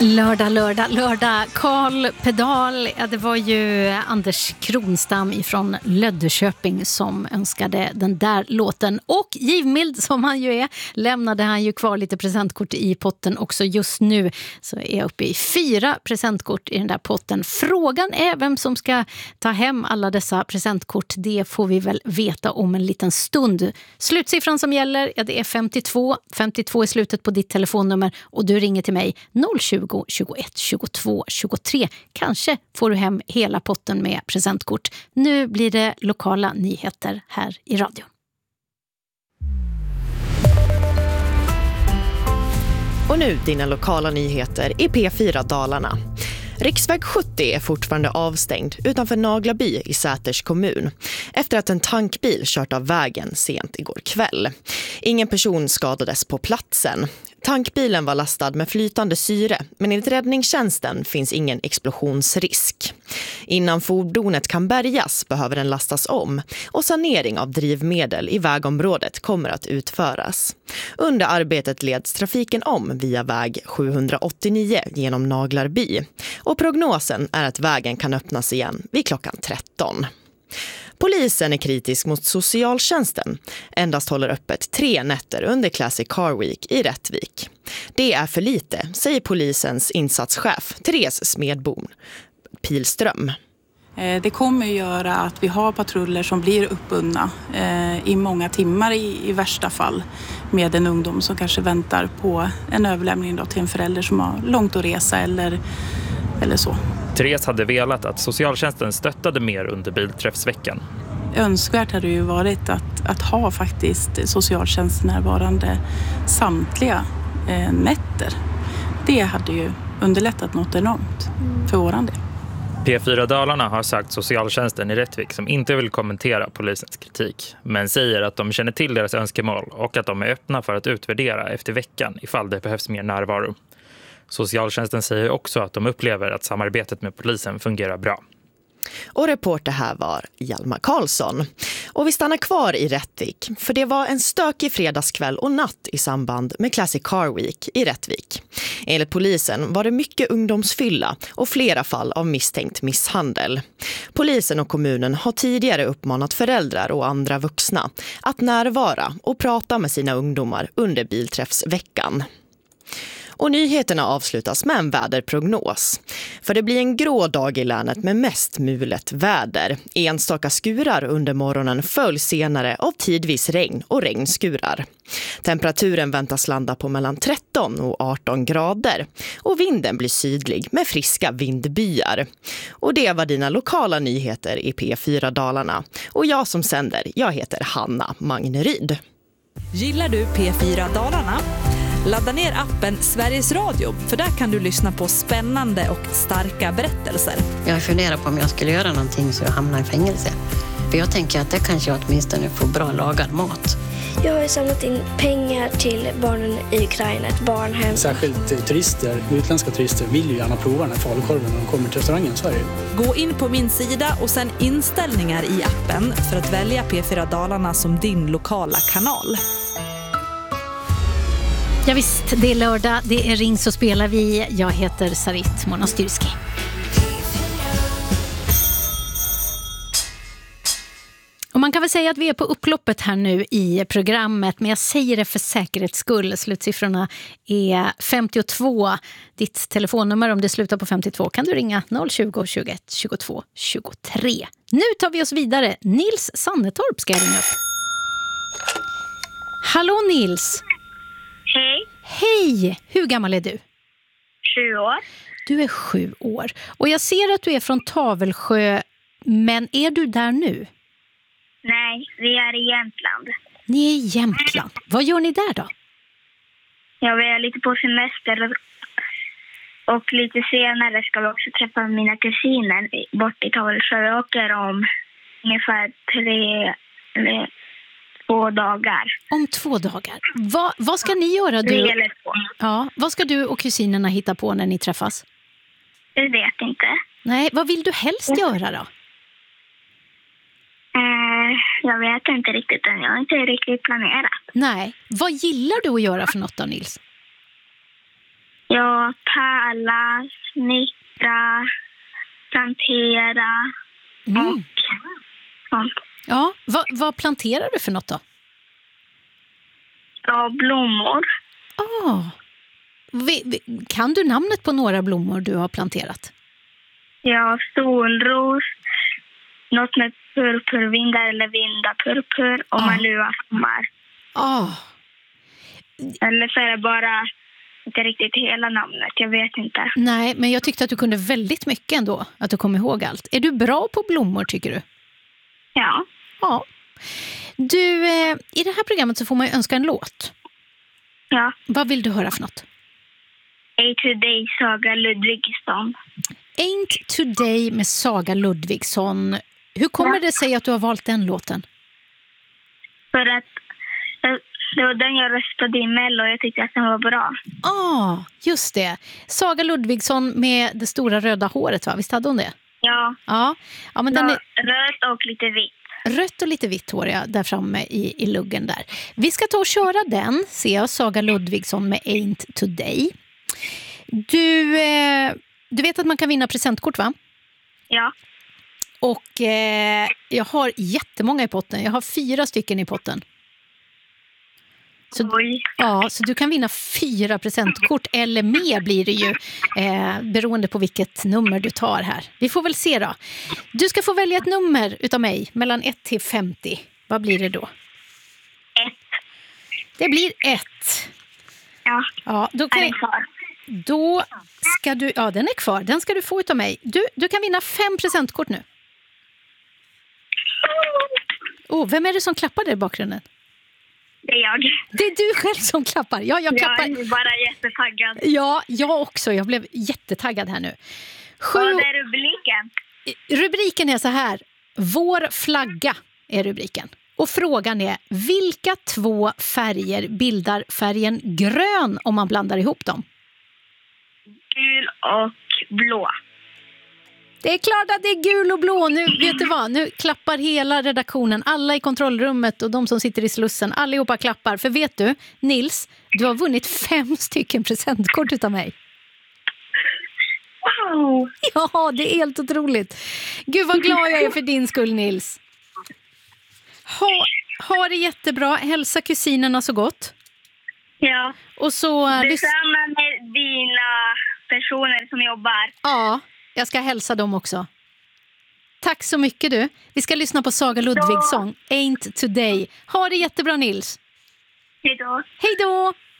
Lördag. Karl Pedal, ja, det var ju Anders Kronstam ifrån Löddeköping som önskade den där låten. Och givmild som han ju är, lämnade han ju kvar lite presentkort i potten också. Just nu så är jag uppe i 4 presentkort i den där potten. Frågan är vem som ska ta hem alla dessa presentkort. Det får vi väl veta om en liten stund. Slutsiffran som gäller, ja, det är 52. 52 är slutet på ditt telefonnummer och du ringer till mig 020 21 22 23. Kanske får du hem hela potten med presentkort. Nu blir det lokala nyheter här i radion. Och nu dina lokala nyheter i P4 Dalarna. Riksväg 70 är fortfarande avstängd utanför Naglaby i Säters kommun efter att en tankbil kört av vägen sent igår kväll. Ingen person skadades på platsen. Tankbilen var lastad med flytande syre, men enligt räddningstjänsten finns ingen explosionsrisk. Innan fordonet kan bärgas behöver den lastas om och sanering av drivmedel i vägområdet kommer att utföras. Under arbetet leds trafiken om via väg 789 genom Naglarby och prognosen är att vägen kan öppnas igen vid klockan 13. Polisen är kritisk mot socialtjänsten. Endast håller öppet 3 nätter under Classic Car Week i Rättvik. Det är för lite, säger polisens insatschef Therese Smedbom Pilström. Det kommer att göra att vi har patruller som blir uppbundna i många timmar i värsta fall med en ungdom som kanske väntar på en överlämning då till en förälder som har långt att resa eller så. Therese hade velat att socialtjänsten stöttade mer under bilträffsveckan. Önskvärt hade ju varit att ha faktiskt socialtjänsten närvarande samtliga nätter. Det hade ju underlättat något enormt för våran del. P4 Dalarna har sagt socialtjänsten i Rättvik som inte vill kommentera polisens kritik, men säger att de känner till deras önskemål och att de är öppna för att utvärdera efter veckan ifall det behövs mer närvaro. Socialtjänsten säger också att de upplever att samarbetet med polisen fungerar bra. Och reporter här var Hjalmar Karlsson. Och vi stannar kvar i Rättvik, för det var en stökig fredagskväll och natt i samband med Classic Car Week i Rättvik. Enligt polisen var det mycket ungdomsfylla och flera fall av misstänkt misshandel. Polisen och kommunen har tidigare uppmanat föräldrar och andra vuxna att närvara och prata med sina ungdomar under bilträffsveckan. Och nyheterna avslutas med en väderprognos. För det blir en grå dag i länet med mest mulet väder. Enstaka skurar under morgonen följs senare av tidvis regn och regnskurar. Temperaturen väntas landa på mellan 13 och 18 grader. Och vinden blir sydlig med friska vindbyar. Och det var dina lokala nyheter i P4 Dalarna. Och jag som sänder, jag heter Hanna Magneryd. Gillar du P4 Dalarna? Ladda ner appen Sveriges Radio, för där kan du lyssna på spännande och starka berättelser. Jag funderar på om jag skulle göra någonting så jag hamnar i fängelse. För jag tänker att det kanske åtminstone får bra lagad mat. Jag har samlat in pengar till barnen i Ukraina, ett barnhem. Särskilt turister, utländska turister vill ju gärna prova den här falukorven när de kommer till restaurangen i Sverige. Gå in på min sida och sen inställningar i appen för att välja P4 Dalarna som din lokala kanal. Ja visst, det är lördag, det är Ring så spelar vi. Jag heter Sarit Monastyrski. Och man kan väl säga att vi är på upploppet här nu i programmet, men jag säger det för säkerhets skull. Slutsiffrorna är 52. Ditt telefonnummer, om det slutar på 52, kan du ringa 020 21 22 23. Nu tar vi oss vidare. Nils Sannetorp ska jag ringa upp. Hallå Nils! Hej. Hej! Hur gammal är du? 7 år. Du är 7 år. Och jag ser att du är från Tavelsjö, men är du där nu? Nej, vi är i Jämtland. Ni är i Jämtland. Vad gör ni där då? Ja, vi är lite på semester och lite senare ska vi också träffa mina kusiner bort i Tavelsjö. Vi åker om ungefär 2 dagar. Om 2 dagar. Vad ska ni göra? Vad ska du och kusinerna hitta på när ni träffas? Jag vet inte. Nej, vad vill du helst göra då? Jag vet inte riktigt än. Jag har inte riktigt planerat. Nej. Vad gillar du att göra för något då, Nils? Ja, pärla, snickra, plantera och sånt. Ja, vad planterar du för något då? Ja, blommor. Kan du namnet på några blommor du har planterat? Ja, solros, något med purpurvindar eller vindapurpur och malua sommar. Eller så är det bara inte riktigt hela namnet, jag vet inte. Nej, men jag tyckte att du kunde väldigt mycket ändå, att du kom ihåg allt. Är du bra på blommor, tycker du? Ja. Ja. Du, i det här programmet så får man ju önska en låt. Ja. Vad vill du höra för något? Ain't Today, Saga Ludvigsson. Ain't Today med Saga Ludvigsson. Hur kommer det sig att du har valt den låten? För att det var den jag röstade i Mello och jag tyckte att den var bra. Just det. Saga Ludvigsson med det stora röda håret, va? Visst hade hon det? Ja. Ja, men den är rött och lite vitt. Rött och lite vitt hår, ja, där framme i luggen där. Vi ska ta och köra den, ser jag, Saga Ludvigsson med Ain't Today. Du vet att man kan vinna presentkort, va? Ja. Och jag har jättemånga i potten. Jag har 4 stycken i potten. Så du kan vinna 4 presentkort eller mer blir det ju beroende på vilket nummer du tar här. Vi får väl se då. Du ska få välja ett nummer utav mig mellan 1 till 50. Vad blir det då? 1. Det blir 1. Ja, då kan jag... Då ska du... Ja, den är kvar. Den ska du få utav mig. Du kan vinna 5 presentkort nu. Vem är det som klappar där i bakgrunden? Det är jag. Det är du själv som klappar. Ja, jag klappar. Jag är bara jättetaggad. Ja, jag också. Jag blev jättetaggad här nu. Vad är rubriken? Rubriken är så här. Vår flagga är rubriken. Och frågan är, vilka 2 färger bildar färgen grön om man blandar ihop dem? Gul och blå. Det är klart att det är gul och blå. Nu vet du vad, nu klappar hela redaktionen, alla i kontrollrummet och de som sitter i slussen, allihopa klappar. För vet du, Nils, du har vunnit 5 stycken presentkort utav mig. Wow! Ja, det är helt otroligt. Gud vad glad jag är för din skull, Nils. Ha det jättebra, hälsa kusinerna så gott. Ja, och så, detsamma med dina personer som jobbar. Ja, jag ska hälsa dem också. Tack så mycket du. Vi ska lyssna på Saga Ludvigsson, Ain't Today. Ha det jättebra, Nils. Hej då. Hej då.